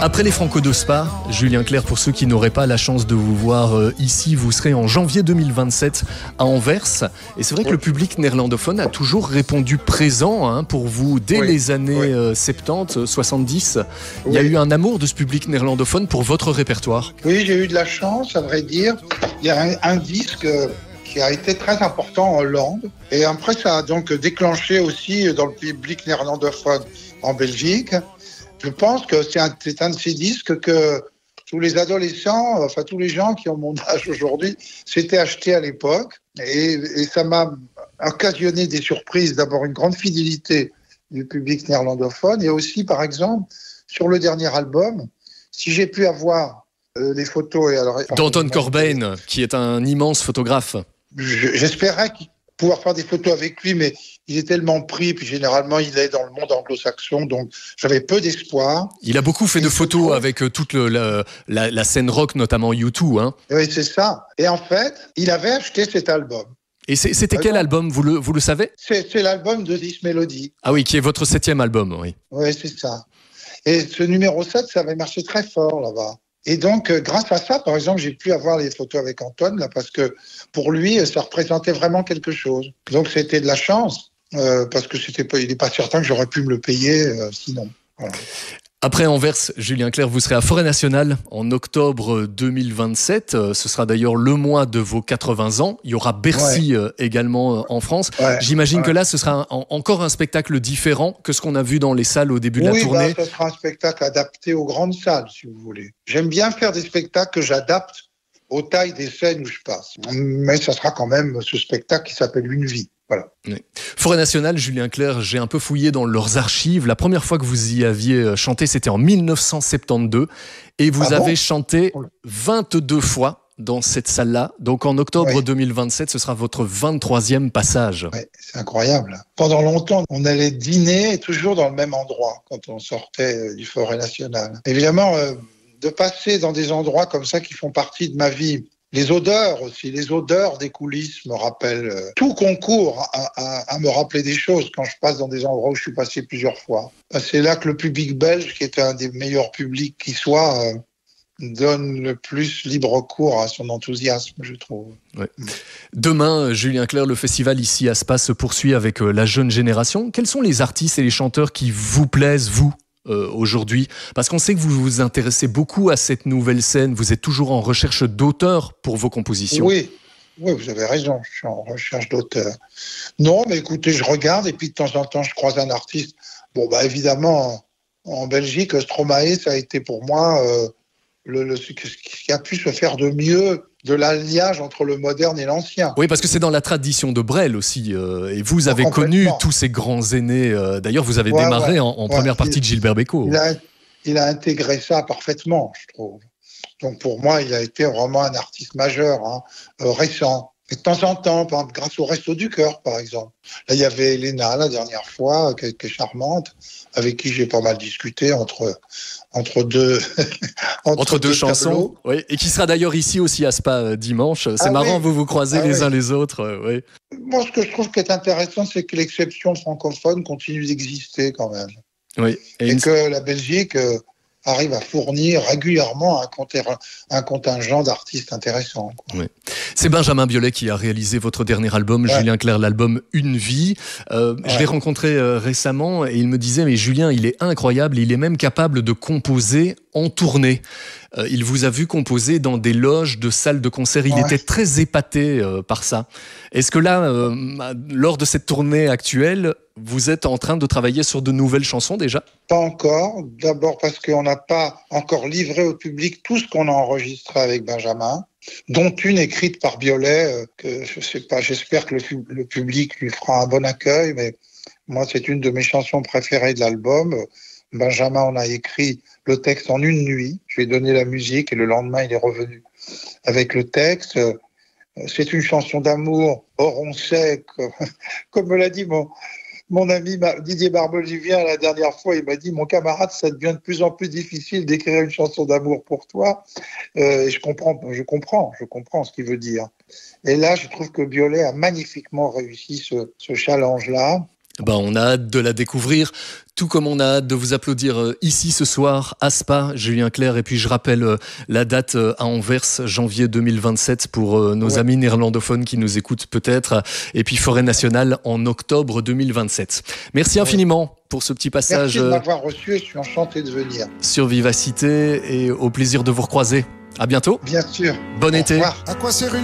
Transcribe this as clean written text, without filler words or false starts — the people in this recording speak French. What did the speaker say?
Après les Franco de Spa, Julien Clerc, pour ceux qui n'auraient pas la chance de vous voir ici, vous serez en janvier 2027 à Anvers. Et c'est vrai que le public néerlandophone a toujours répondu présent pour vous dès les années 70, 70. Il y a eu un amour de ce public néerlandophone pour votre répertoire. Oui, j'ai eu de la chance, à vrai dire. Il y a un disque qui a été très important en Hollande. Et après, ça a donc déclenché aussi dans le public néerlandophone en Belgique. Je pense que c'est un de ces disques que tous les adolescents, enfin tous les gens qui ont mon âge aujourd'hui, s'étaient achetés à l'époque. Et ça m'a occasionné des surprises. D'abord, une grande fidélité du public néerlandophone. Et aussi, par exemple, sur le dernier album, si j'ai pu avoir les photos... d'Anton Corbijn, qui est un immense photographe. J'espérais pouvoir faire des photos avec lui, mais il est tellement pris, puis généralement il est dans le monde anglo-saxon, donc j'avais peu d'espoir. Il a beaucoup fait de photos avec toute la scène rock, notamment U2. Hein. Oui, c'est ça. Et en fait, il avait acheté cet album. Et c'était quel album, vous le savez ? C'est l'album de This Melody. Ah oui, qui est votre 7e album, oui. Oui, c'est ça. Et ce numéro 7, ça avait marché très fort là-bas. Et donc, grâce à ça, par exemple, j'ai pu avoir les photos avec Anton, là, parce que pour lui, ça représentait vraiment quelque chose. Donc, c'était de la chance, parce que il n'est pas certain que j'aurais pu me le payer sinon. Voilà. Après Anvers, Julien Clerc, vous serez à Forêt Nationale en octobre 2027. Ce sera d'ailleurs le mois de vos 80 ans. Il y aura Bercy également en France. J'imagine que là, ce sera encore un spectacle différent que ce qu'on a vu dans les salles au début de la tournée. Oui, ce sera un spectacle adapté aux grandes salles, si vous voulez. J'aime bien faire des spectacles que j'adapte aux tailles des scènes où je passe. Mais ça sera quand même ce spectacle qui s'appelle Une vie. Voilà. Oui. Forêt Nationale, Julien Clerc, j'ai un peu fouillé dans leurs archives. La première fois que vous y aviez chanté, c'était en 1972. Et vous avez chanté 22 fois dans cette salle-là. Donc en octobre 2027, ce sera votre 23e passage. Ouais, c'est incroyable. Pendant longtemps, on allait dîner toujours dans le même endroit quand on sortait du Forêt Nationale. Évidemment, de passer dans des endroits comme ça qui font partie de ma vie, les odeurs aussi, les odeurs des coulisses me rappellent. Tout concourt à me rappeler des choses quand je passe dans des endroits où je suis passé plusieurs fois. C'est là que le public belge, qui est un des meilleurs publics qui soit, donne le plus libre cours à son enthousiasme, je trouve. Ouais. Demain, Julien Clerc, le festival ici à Spa se poursuit avec la jeune génération. Quels sont les artistes et les chanteurs qui vous plaisent, vous aujourd'hui, parce qu'on sait que vous vous intéressez beaucoup à cette nouvelle scène, vous êtes toujours en recherche d'auteurs pour vos compositions. Oui, vous avez raison, je suis en recherche d'auteurs. Non, mais écoutez, je regarde et puis de temps en temps, je croise un artiste. Bon, évidemment, en Belgique, Stromae, ça a été pour moi ce qui a pu se faire de mieux, de l'alliage entre le moderne et l'ancien. Oui, parce que c'est dans la tradition de Brel aussi, et vous avez connu tous ces grands aînés. D'ailleurs, vous avez démarré en première partie de Gilbert Bécaud. Il a intégré ça parfaitement, je trouve. Donc pour moi, il a été vraiment un artiste majeur, récent. Et de temps en temps, par exemple, grâce au Resto du Cœur, par exemple. Là, il y avait Elena, la dernière fois, qui est charmante, avec qui j'ai pas mal discuté entre deux chansons. Oui, et qui sera d'ailleurs ici aussi à Spa dimanche. C'est marrant, vous vous croisez les uns les autres. Oui. Moi, ce que je trouve qui est intéressant, c'est que l'exception francophone continue d'exister quand même. Oui. Et que la Belgique arrive à fournir régulièrement un contingent d'artistes intéressants. Oui. C'est Benjamin Biolay qui a réalisé votre dernier album, Julien Clerc, l'album Une vie. Je l'ai rencontré récemment et il me disait, mais Julien, il est incroyable, il est même capable de composer en tournée. Il vous a vu composer dans des loges de salles de concert. Il était très épaté par ça. Est-ce que là, lors de cette tournée actuelle, vous êtes en train de travailler sur de nouvelles chansons déjà ? Pas encore. D'abord parce qu'on n'a pas encore livré au public tout ce qu'on a enregistré avec Benjamin, dont une écrite par Biolay, que je sais pas, j'espère que le public lui fera un bon accueil, mais moi c'est une de mes chansons préférées de l'album. Benjamin en a écrit le texte en une nuit. Je lui ai donné la musique et le lendemain il est revenu avec le texte. C'est une chanson d'amour. Or on sait, comme me l'a dit mon ami Didier Barbelivien la dernière fois, il m'a dit, mon camarade, ça devient de plus en plus difficile d'écrire une chanson d'amour pour toi. Et je comprends ce qu'il veut dire. Et là, je trouve que Biolay a magnifiquement réussi ce challenge-là. On a hâte de la découvrir, tout comme on a hâte de vous applaudir ici ce soir à Spa, Julien Clerc. Et puis je rappelle la date à Anvers, janvier 2027 pour nos amis néerlandophones qui nous écoutent peut-être. Et puis Forêt Nationale en octobre 2027. Merci infiniment pour ce petit passage. Merci de m'avoir reçu et je suis enchanté de venir. Sur Vivacité et au plaisir de vous recroiser. À bientôt. Bien sûr. Bon été. Au revoir. À quoi sert une